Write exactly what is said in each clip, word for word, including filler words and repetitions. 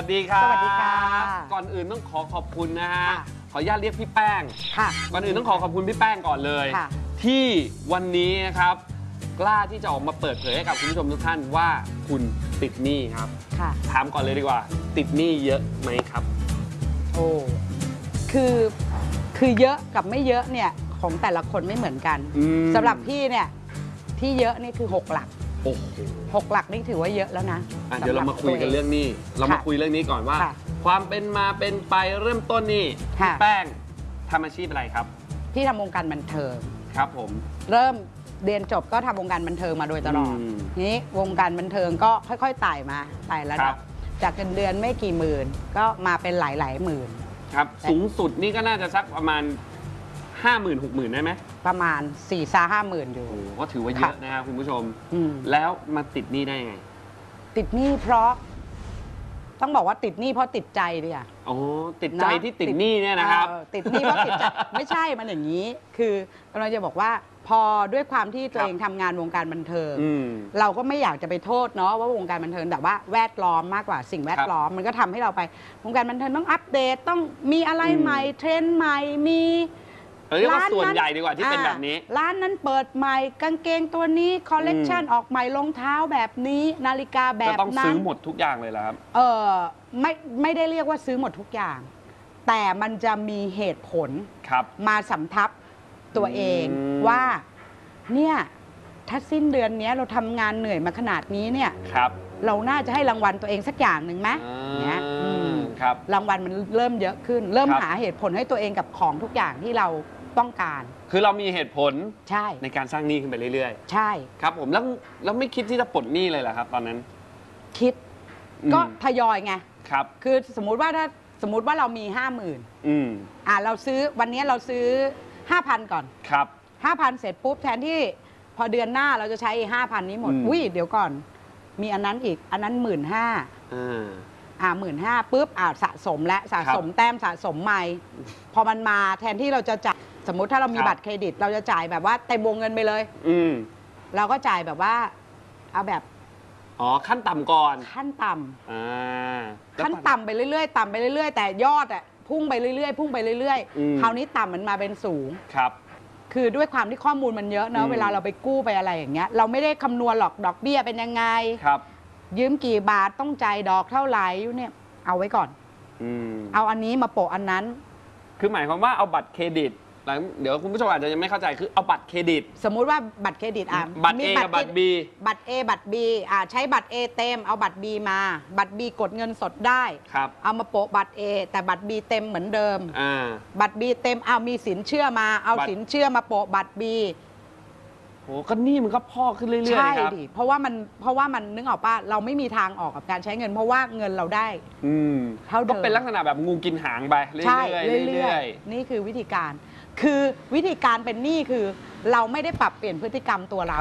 ดีครับสวัสดีค่ะก่อนอื่นต้องขอขอบคุณนะฮะขออนุญาตเรียกพี่แป้งค่ะก่อนอื่นต้องขอขอบคุณพี่แป้งก่อนเลยที่วันนี้นะครับกล้าที่จะออกมาเปิดเผยให้กับคุณผู้ชมทุกท่านว่าคุณติดหนี้ครับค่ะถามก่อนเลยดีกว่าติดหนี้เยอะไหมครับโอ้คือคือเยอะกับไม่เยอะเนี่ยของแต่ละคนไม่เหมือนกันสำหรับพี่เนี่ยที่เยอะนี่คือหกหลักโอ้โหหกหลักนี่ถือว่าเยอะแล้วนะเดี๋ยวเรามาคุยกันเรื่องนี้เรามาคุยเรื่องนี้ก่อนว่าความเป็นมาเป็นไปเริ่มต้นนี่พี่แป้งทำอาชีพอะไรครับพี่ทำวงการบันเทิงครับผมเริ่มเรียนจบก็ทำวงการบันเทิงมาโดยตลอดนี้วงการบันเทิงก็ค่อยๆไต่มาไต่ระดับจากเงินเดือนไม่กี่หมื่นก็มาเป็นหลายๆหมื่นครับสูงสุดนี่ก็น่าจะสักประมาณห้าหมื่นหกหมื่นได้ไหมประมาณสี่ซาห้าหมื่นอยู่ก็ถือว่าเยอะนะครับคุณผู้ชมแล้วมาติดหนี้ได้ยังไงติดหนี้เพราะต้องบอกว่าติดหนี้เพราะติดใจดิอ่ะอ๋อติดใจที่ติดหนี้เนี่ยนะครับติดหนี้เพราะติดใจไม่ใช่มันอย่างนี้คือกำลังจะบอกว่าพอด้วยความที่ตัวเองทำงานวงการบันเทิงเราก็ไม่อยากจะไปโทษเนาะว่าวงการบันเทิงแต่ว่าแวดล้อมมากกว่าสิ่งแวดล้อมมันก็ทำให้เราไปวงการบันเทิงต้องอัปเดตต้องมีอะไรใหม่เทรนด์ใหม่มีเรียกว่าส่วนใหญ่ดีกว่าที่เป็นแบบนี้ร้านนั้นเปิดใหม่กางเกงตัวนี้คอลเลกชันออกใหม่รองเท้าแบบนี้นาฬิกาแบบนั้นจะต้องซื้อหมดทุกอย่างเลยเหรอครับเออไม่ไม่ได้เรียกว่าซื้อหมดทุกอย่าง แต่มันจะมีเหตุผลมาสำทับตัวเองว่าเนี่ยถ้าสิ้นเดือนนี้เราทำงานเหนื่อยมาขนาดนี้เนี่ยเราน่าจะให้รางวัลตัวเองสักอย่างหนึ่งไหมเนี่ยรางวัลมันเริ่มเยอะขึ้นเริ่มหาเหตุผลให้ตัวเองกับของทุกอย่างที่เราต้องการคือเรามีเหตุผลใช่ในการสร้างหนี้ขึ้นไปเรื่อยๆใช่ครับผมแล้วแล้วไม่คิดที่จะปลดหนี้เลยเหรอครับตอนนั้นคิดก็ทยอยไงครับคือสมมุติว่าถ้าสมมุติว่าเรามีห้าหมื่นอ่าเราซื้อวันนี้เราซื้อห้าพันก่อนครับห้าพันเสร็จปุ๊บแทนที่พอเดือนหน้าเราจะใช้ห้าพันนี้หมดอุ้ยเดี๋ยวก่อนมีอันนั้นอีกอันนั้นหมื่นห้าอ่าหมื่นห้าปุ๊บอ่าสะสมและสะสมแต้มสะสมใหม่พอมันมาแทนที่เราจะจ่ายสมมุติถ้าเรามีบัตรเครดิตเราจะจ่ายแบบว่าเต็มวงเงินไปเลยอืเราก็จ่ายแบบว่าเอาแบบอ๋อขั้นต่ำก่อนขั้นต่ำขั้นต่ำไปเรื่อยๆต่ำไปเรื่อยๆแต่ยอดอ่ะพุ่งไปเรื่อยๆพุ่งไปเรื่อยๆคราวนี้ต่ำมันมาเป็นสูงครับคือด้วยความที่ข้อมูลมันเยอะเนอะเวลาเราไปกู้ไปอะไรอย่างเงี้ยเราไม่ได้คำนวณหรอกดอกเบี้ยเป็นยังไงครับยืมกี่บาทต้องจ่ายดอกเท่าไหร่เนี่ยเอาไว้ก่อนเอาอันนี้มาโปะอันนั้นคือหมายความว่าเอาบัตรเครดิตเดี๋ยวคุณผู้ชมอาจจะยังไม่เข้าใจคือเอาบัตรเครดิตสมมุติว่าบัตรเครดิตอ่ะบัตร A กับบัตร B บัตร A บัตร B อ่าใช้บัตร A เต็มเอาบัตร B มาบัตร B กดเงินสดได้ครับเอามาโปะบัตร A แต่บัตร B เต็มเหมือนเดิมบัตร B เต็มเอามีสินเชื่อมาเอาสินเชื่อมาโปะบัตร B โอ้ก็นี่มันก็พอกขึ้นเรื่อยๆครับใช่ดิเพราะว่ามันเพราะว่ามันนึกออกป่ะเราไม่มีทางออกกับการใช้เงินเพราะว่าเงินเราได้เท่าเดิมก็เป็นลักษณะแบบงูกินหางไปเรื่อยๆเรื่อยๆนี่คือวิธีการคือวิธีการเป็นหนี้คือเราไม่ได้ปรับเปลี่ยนพฤติกรรมตัวเรา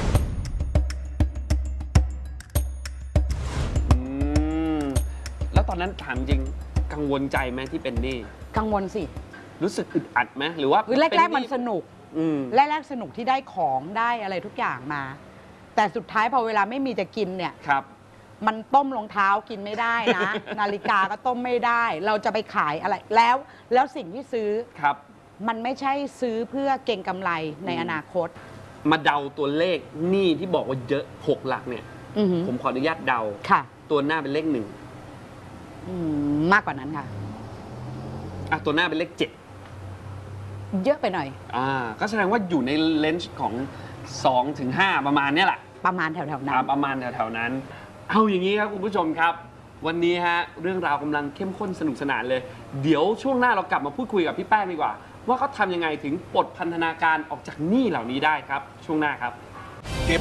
แล้วตอนนั้นถามจริงกังวลใจไหมที่เป็นหนี้กังวลสิรู้สึกอึดอัดไหมหรือว่าแรกๆมันสนุกแรกๆสนุกที่ได้ของได้อะไรทุกอย่างมา แต่สุดท้ายพอเวลาไม่มีจะกินเนี่ยมันต้มรองเท้ากินไม่ได้นะ นาฬิกาก็ต้มไม่ได้ เราจะไปขายอะไรแล้วแล้วสิ่งที่ซื้อมันไม่ใช่ซื้อเพื่อเก็งกำไรในอนาคตมาเดาตัวเลขหนี้ที่บอกว่าเยอะหกหลักเนี่ยผมขออนุญาตเดาตัวหน้าเป็นเลขหนึ่งมากกว่านั้นค่ะอ่ะตัวหน้าเป็นเลขเจ็ดเยอะไปหน่อยอ่าก็แสดงว่าอยู่ในเลนส์ของสองถึงห้าประมาณนี้แหละประมาณแถวๆนั้นประมาณแถวๆนั้นเอาอย่างนี้ครับคุณผู้ชมครับวันนี้ฮะเรื่องราวกำลังเข้มข้นสนุกสนานเลยเดี๋ยวช่วงหน้าเรากลับมาพูดคุยกับพี่แป้งดีกว่าว่าเขาทำยังไงถึงปลดพันธนาการออกจากหนี้เหล่านี้ได้ครับช่วงหน้าครับ